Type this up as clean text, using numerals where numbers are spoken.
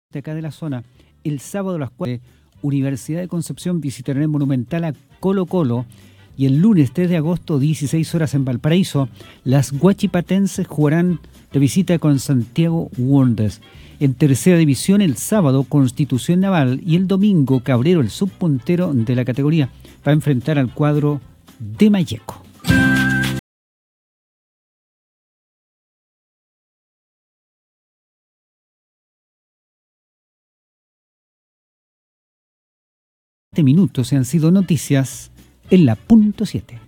de acá de la zona. El sábado a las 4, Universidad de Concepción visitará el Monumental a Colo Colo, y el lunes 3 de agosto, 16 horas en Valparaíso, las guachipatenses jugarán de visita con Santiago Wanderers. En tercera división, el sábado, Constitución Naval, y el domingo, Cabrero, el subpuntero de la categoría, va a enfrentar al cuadro de Malleco. Minutos han sido noticias en la punto 7.